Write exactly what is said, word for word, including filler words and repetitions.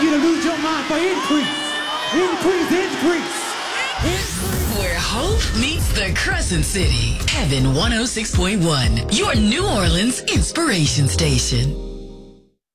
you to lose your mind for increase. Increase, increase. Increase. Where hope meets the Crescent City. Heaven one oh six point one, your New Orleans inspiration station.